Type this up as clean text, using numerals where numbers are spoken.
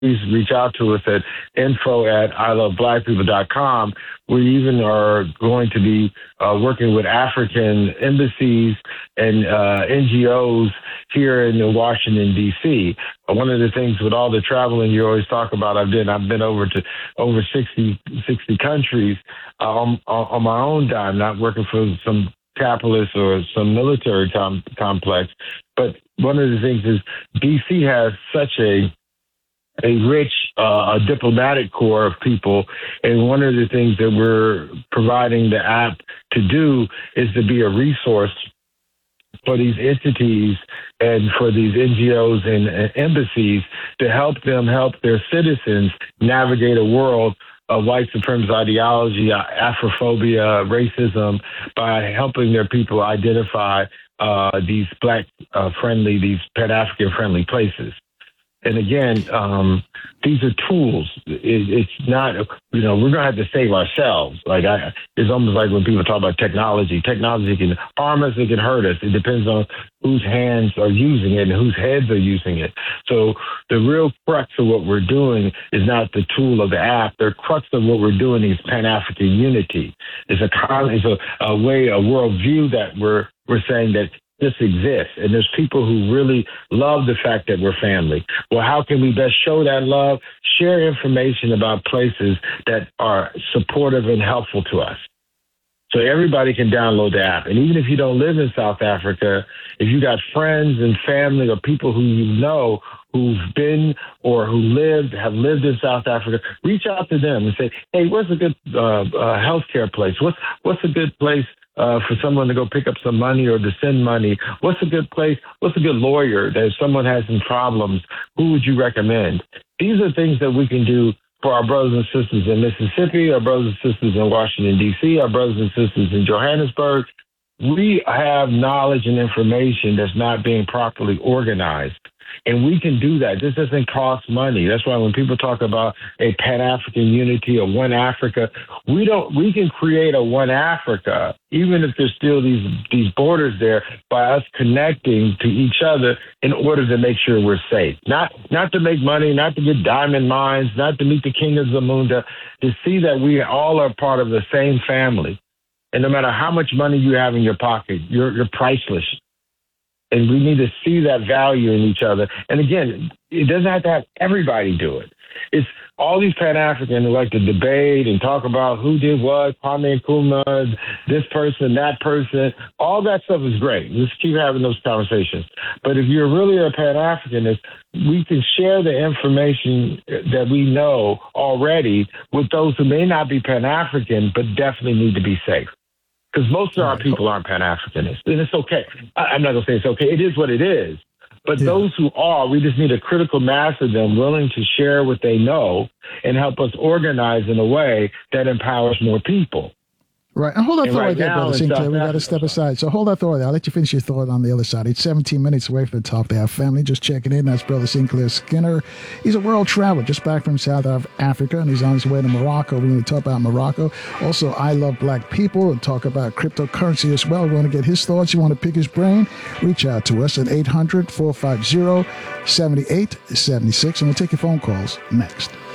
please reach out to us at info@iloveblackpeople.com. We even are going to be working with African embassies and NGOs here in Washington, D.C. One of the things with all the traveling you always talk about, I've been over to over 60 countries on my own dime, not working for some capitalist or some military complex. But one of the things is D.C. has such a rich diplomatic corps of people. And one of the things that we're providing the app to do is to be a resource for these entities and for these NGOs and embassies to help them help their citizens navigate a world of white supremacist ideology, Afrophobia, racism, by helping their people identify these Black friendly, these Pan-African friendly places. And again, these are tools. It's not, we're going to have to save ourselves. It's almost like when people talk about technology. Technology can harm us, it can hurt us. It depends on whose hands are using it and whose heads are using it. So the real crux of what we're doing is not the tool of the app. The crux of what we're doing is Pan-African unity. It's a worldview that we're saying that this exists, and there's people who really love the fact that we're family. Well, how can we best show that love? Share information about places that are supportive and helpful to us. So everybody can download the app. And even if you don't live in South Africa, if you got friends and family or people who you know who've been or have lived in South Africa, reach out to them and say, hey, what's a good healthcare place? What's a good place for someone to go pick up some money or to send money? What's a good place? What's a good lawyer that if someone has some problems, who would you recommend? These are things that we can do for our brothers and sisters in Mississippi, our brothers and sisters in Washington, D.C., our brothers and sisters in Johannesburg. We have knowledge and information that's not being properly organized. And we can do that. This doesn't cost money. That's why when people talk about a Pan-African unity or One Africa, we can create a One Africa, even if there's still these borders there, by us connecting to each other in order to make sure we're safe. Not to make money, not to get diamond mines, not to meet the king of Zamunda, to see that we all are part of the same family. And no matter how much money you have in your pocket, you're priceless. And we need to see that value in each other. And again, it doesn't have to have everybody do it. It's all these Pan-Africans who like to debate and talk about who did what, Kwame Nkrumah, this person, that person. All that stuff is great. Let's keep having those conversations. But if you're really a Pan-Africanist, we can share the information that we know already with those who may not be Pan-African, but definitely need to be safe. Because most of our people aren't Pan-Africanists, and it's okay. I'm not going to say it's okay. It is what it is. But those who are, we just need a critical mass of them willing to share what they know and help us organize in a way that empowers more people. Right. And hold that thought right there, Brother Sinclair. We got to step aside. So hold that thought there. I'll let you finish your thought on the other side. It's 17 minutes away from the top of our family. Just checking in. That's Brother Sinclair Skinner. He's a world traveler just back from South Africa, and he's on his way to Morocco. We're going to talk about Morocco. Also, I Love Black People. We'll talk about cryptocurrency as well. We want to get his thoughts. You want to pick his brain? Reach out to us at 800-450-7876, and we'll take your phone calls next.